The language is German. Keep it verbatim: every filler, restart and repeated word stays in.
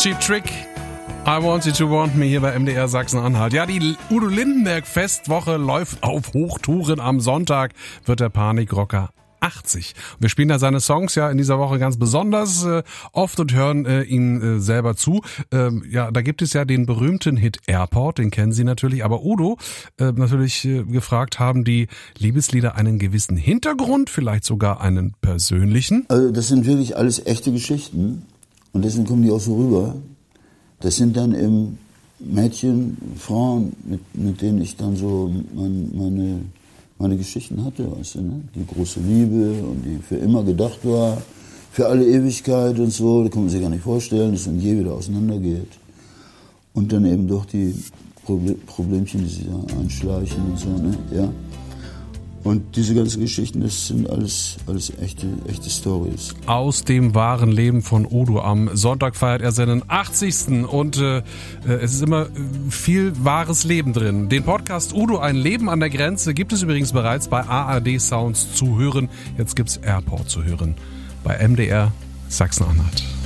Cheap Trick. I Want You to Want Me hier bei M D R Sachsen-Anhalt. Ja, die Udo Lindenberg-Festwoche läuft auf Hochtouren. Am Sonntag wird der Panikrocker achtzig. Wir spielen da seine Songs ja in dieser Woche ganz besonders äh, oft und hören äh, ihm äh, selber zu. Ähm, ja, da gibt es ja den berühmten Hit Airport, den kennen Sie natürlich. Aber Udo äh, natürlich äh, gefragt, haben die Liebeslieder einen gewissen Hintergrund, vielleicht sogar einen persönlichen? Also das sind wirklich alles echte Geschichten und deswegen kommen die auch so rüber. Das sind dann eben Mädchen, Frauen, mit, mit denen ich dann so mein, meine... meine Geschichten hatte, weißt du, ne? Die große Liebe und die für immer gedacht war, für alle Ewigkeit und so, da kann man sich gar nicht vorstellen, dass es dann je wieder auseinandergeht. Und dann eben doch die Proble- Problemchen, die sich da einschleichen und so, ne? Ja. Und diese ganzen Geschichten, das sind alles, alles echte, echte Storys. Aus dem wahren Leben von Udo. Am Sonntag feiert er seinen achtzigsten und äh, es ist immer viel wahres Leben drin. Den Podcast Udo, ein Leben an der Grenze, gibt es übrigens bereits bei A R D Sounds zu hören. Jetzt gibt's Airport zu hören bei M D R Sachsen-Anhalt.